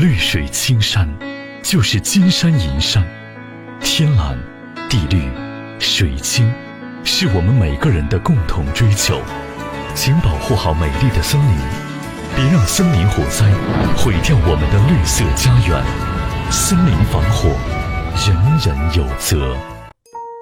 绿水青山就是金山银山，天蓝、地绿、水清，是我们每个人的共同追求。请保护好美丽的森林，别让森林火灾毁掉我们的绿色家园。森林防火，人人有责。